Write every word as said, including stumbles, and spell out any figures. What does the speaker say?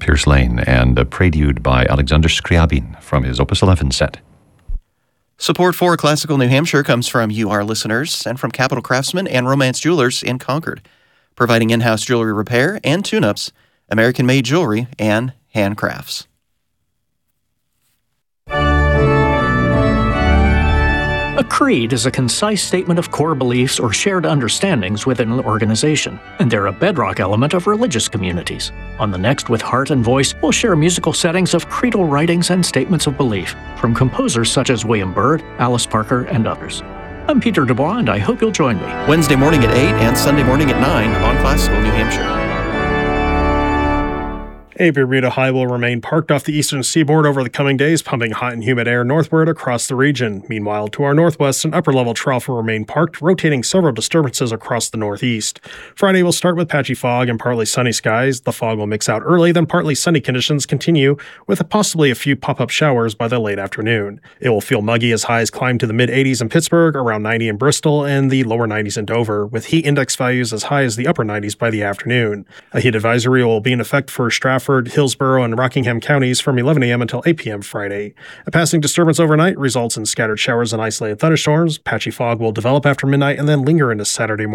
Pierce Lane, and a prelude by Alexander Scriabin from his Opus eleven set. Support for Classical New Hampshire comes from you, our listeners, and from Capital Craftsman and Romance Jewelers in Concord, providing in-house jewelry repair and tune-ups, American-made jewelry, and handcrafts. A creed is a concise statement of core beliefs or shared understandings within an organization, and they're a bedrock element of religious communities. On the Next with Heart and Voice, we'll share musical settings of creedal writings and statements of belief from composers such as William Byrd, Alice Parker, and others. I'm Peter Dubois, and I hope you'll join me. Wednesday morning at eight and Sunday morning at nine on Classical New Hampshire. A Bermuda high will remain parked off the eastern seaboard over the coming days, pumping hot and humid air northward across the region. Meanwhile, to our northwest, an upper-level trough will remain parked, rotating several disturbances across the northeast. Friday will start with patchy fog and partly sunny skies. The fog will mix out early, then partly sunny conditions continue, with possibly a few pop-up showers by the late afternoon. It will feel muggy as highs climb to the mid-eighties in Pittsburgh, around ninety in Bristol, and the lower nineties in Dover, with heat index values as high as the upper nineties by the afternoon. A heat advisory will be in effect for Stratford, Hillsborough, and Rockingham counties from eleven a.m. until eight p.m. Friday. A passing disturbance overnight results in scattered showers and isolated thunderstorms. Patchy fog will develop after midnight and then linger into Saturday morning.